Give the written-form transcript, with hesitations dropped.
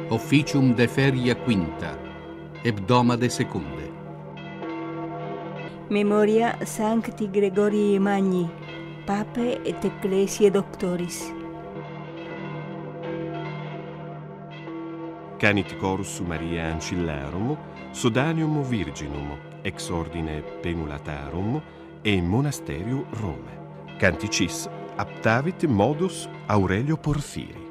officium de feria quinta, hebdomade secunde. Memoria Sancti Gregorii Magni, Pape et Ecclesiae Doctoris. Canit Corus Maria Ancillarum, Sodanium Virginum, ex ordine Penulatarum e Monasterium Rome. Canticis aptavit modus Aurelio Porfiri.